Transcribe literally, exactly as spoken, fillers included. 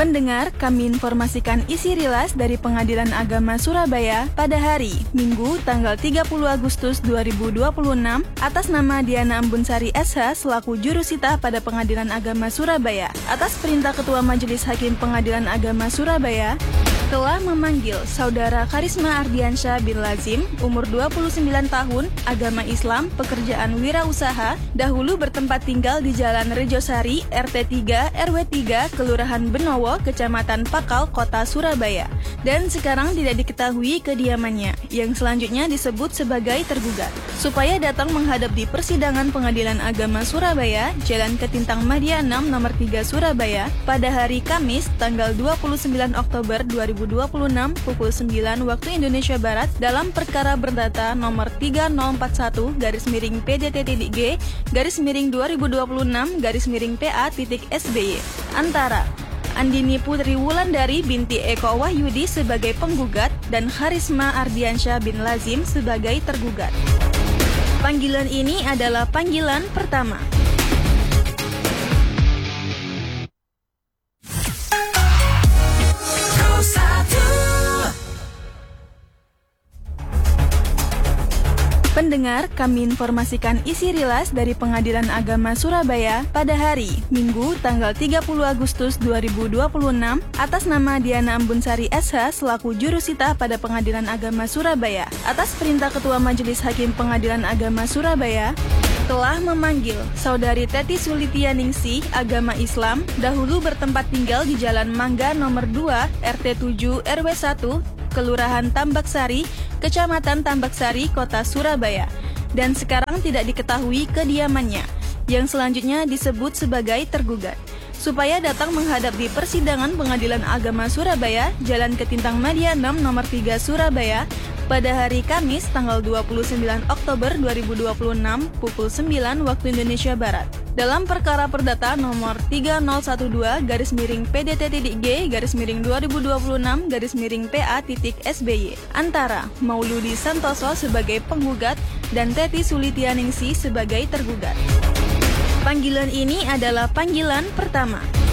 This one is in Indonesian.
Pendengar, kami informasikan isi rilas dari Pengadilan Agama Surabaya pada hari Minggu tanggal tiga puluh Agustus dua ribu dua puluh enam atas nama Diana Ambunsari S H selaku jurusita pada Pengadilan Agama Surabaya. Atas perintah Ketua Majelis Hakim Pengadilan Agama Surabaya, telah memanggil Saudara Karisma Ardiansyah bin Lazim, umur dua puluh sembilan tahun, agama Islam, pekerjaan wirausaha, dahulu bertempat tinggal di Jalan Rejosari, R T tiga, R W tiga, Kelurahan Benowo, Kecamatan Pakal, Kota Surabaya, dan sekarang tidak diketahui kediamannya, yang selanjutnya disebut sebagai tergugat, supaya datang menghadap di persidangan Pengadilan Agama Surabaya, Jalan Ketintang Madia enam, Nomor tiga, Surabaya, pada hari Kamis, tanggal dua puluh sembilan Oktober dua ribu dua puluh enam pukul sembilan waktu Indonesia Barat dalam perkara perdata nomor tiga nol empat satu garis miring P D T G garis miring dua ribu dua puluh enam garis miring P A titik S B Y antara Andini Putri Wulandari binti Eko Wahyudi sebagai penggugat dan Karisma Ardiansyah bin Lazim sebagai tergugat. Panggilan ini adalah panggilan pertama. Pendengar, kami informasikan isi rilas dari Pengadilan Agama Surabaya pada hari Minggu tanggal tiga puluh Agustus dua ribu dua puluh enam atas nama Diana Ambunsari S H selaku jurusita pada Pengadilan Agama Surabaya. Atas perintah Ketua Majelis Hakim Pengadilan Agama Surabaya, telah memanggil Saudari Teti Sulitianingsih, agama Islam, dahulu bertempat tinggal di Jalan Mangga nomor dua, R T tujuh, R W satu, Kelurahan Tambaksari, Kecamatan Tambaksari, Kota Surabaya, dan sekarang tidak diketahui kediamannya, yang selanjutnya disebut sebagai tergugat, supaya datang menghadap di persidangan Pengadilan Agama Surabaya, Jalan Ketintang Madia enam, Nomor tiga, Surabaya, pada hari Kamis tanggal dua puluh sembilan Oktober dua ribu dua puluh enam pukul sembilan waktu Indonesia Barat dalam perkara perdata nomor tiga nol satu dua garis miring P D T G garis miring dua ribu dua puluh enam garis miring P A titik S B Y antara Mauludi Santoso sebagai penggugat dan Teti Sulitianingsih sebagai tergugat. Panggilan ini adalah panggilan pertama.